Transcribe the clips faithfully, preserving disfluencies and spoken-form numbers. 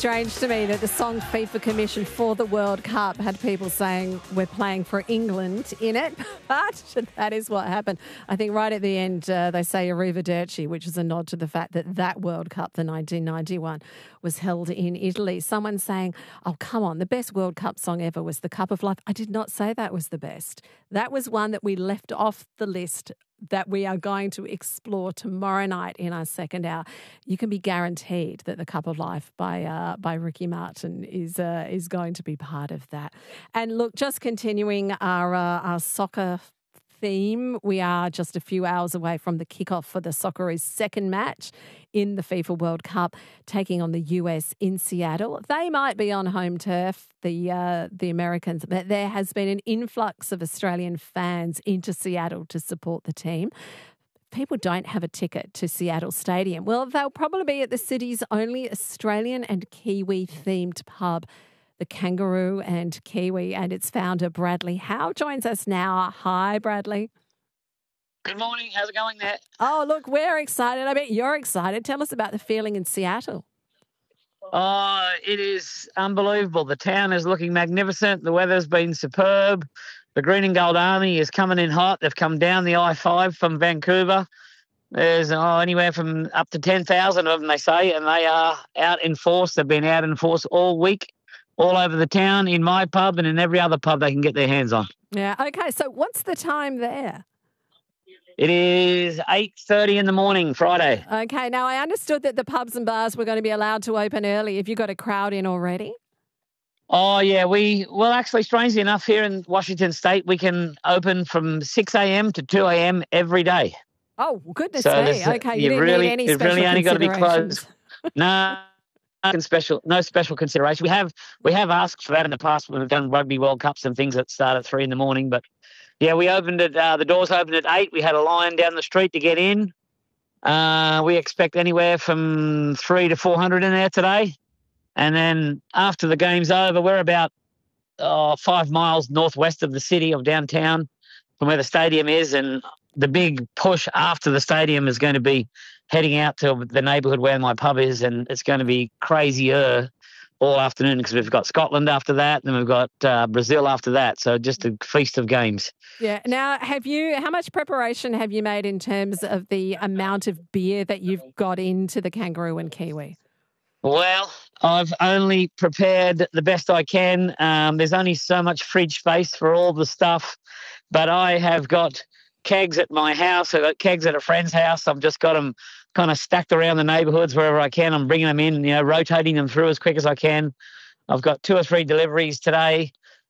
strange to me that the song FIFA commissioned for the World Cup had people saying we're playing for England in it, but that is what happened. I think right at the end uh, they say Arrivederci, which is a nod to the fact that that World Cup, the nineteen ninety-one, was held in Italy. Someone saying, oh, come on, the best World Cup song ever was The Cup of Life. I did not say that was the best. That was one that we left off the list that we are going to explore tomorrow night in our second hour. You can be guaranteed that The Cup of Life by uh, by Ricky Martin is uh, is going to be part of that. And look, just continuing our uh, our soccer theme, we are just a few hours away from the kickoff for the Socceroos' second match in the FIFA World Cup, taking on the U S in Seattle. They might be on home turf, the uh, the Americans, but there has been an influx of Australian fans into Seattle to support the team. People don't have a ticket to Seattle Stadium. Well, they'll probably be at the city's only Australian and Kiwi-themed pub, the Kangaroo and Kiwi, and its founder, Bradley Howe, joins us now. Hi, Bradley. Good morning. How's it going there? Oh, look, we're excited. I bet you're excited. Tell us about the feeling in Seattle. Oh, it is unbelievable. The town is looking magnificent. The weather's been superb. The Green and Gold Army is coming in hot. They've come down the I five from Vancouver. There's oh, anywhere from up to ten thousand of them, they say, and they are out in force. They've been out in force all week, all over the town, in my pub and in every other pub they can get their hands on. Yeah, okay. So what's the time there? It is eight thirty in the morning, Friday. Okay. Now, I understood that the pubs and bars were going to be allowed to open early. Have you got a crowd in already? Oh, yeah. We, well, actually, strangely enough, here in Washington State, we can open from six a.m. to two a.m. every day. Oh, goodness so me. Okay. You, you didn't really, need any you've special really only got to be considerations. closed. No. Special, no special consideration. We have we have asked for that in the past when we've done Rugby World Cups and things that start at three in the morning. But yeah, we opened it. Uh, the doors opened at eight. We had a line down the street to get in. Uh, we expect anywhere from three to four hundred in there today. And then after the game's over, we're about uh, five miles northwest of the city of downtown from where the stadium is, and the big push after the stadium is going to be heading out to the neighbourhood where my pub is, and it's going to be crazier all afternoon because we've got Scotland after that, and we've got uh, Brazil after that. So just a feast of games. Yeah. Now, have you? How much preparation have you made in terms of the amount of beer that you've got into the Kangaroo and Kiwi? Well, I've only prepared the best I can. Um, there's only so much fridge space for all the stuff, but I have got kegs at my house. I've got kegs at a friend's house. I've just got them kind of stacked around the neighbourhoods wherever I can. I'm bringing them in, you know, rotating them through as quick as I can. I've got two or three deliveries today.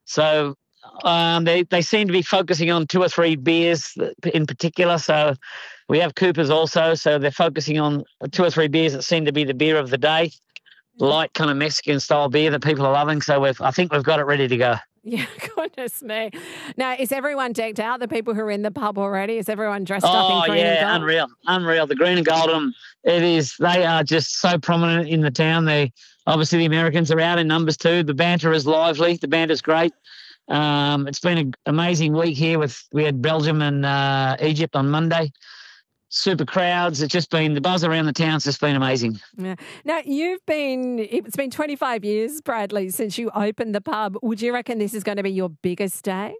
So um, they, they seem to be focusing on two or three beers in particular. So we have Coopers also. So they're focusing on two or three beers that seem to be the beer of the day. Light kind of Mexican style beer that people are loving. So we've, I think we've got it ready to go. Yeah, goodness me. Now, is everyone decked out, the people who are in the pub already? Is everyone dressed oh, up in green yeah, and gold? unreal, unreal. The green and gold, um, it is, they are just so prominent in the town. They obviously, the Americans are out in numbers too. The banter is lively. The banter is great. Um, it's been an amazing week here. With we had Belgium and uh, Egypt on Monday. Super crowds. It's just been, the buzz around the town's just been amazing. Yeah. Now, you've been, it's been twenty-five years, Bradley, since you opened the pub. Would you reckon this is going to be your biggest day?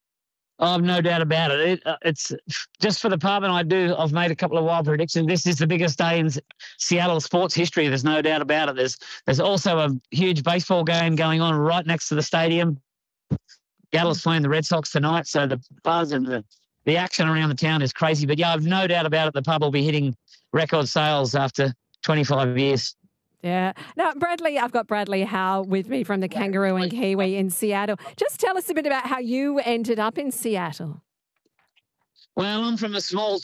Oh, no doubt about it. it uh, it's just for the pub, and I do, I've made a couple of wild predictions. This is the biggest day in Seattle sports history. There's no doubt about it. There's, there's also a huge baseball game going on right next to the stadium. Seattle's playing the Red Sox tonight, so the buzz and the The action around the town is crazy. But, yeah, I've no doubt about it. The pub will be hitting record sales after twenty-five years. Yeah. Now, Bradley, I've got Bradley Howe with me from the Kangaroo and Kiwi in Seattle. Just tell us a bit about how you ended up in Seattle. Well, I'm from a small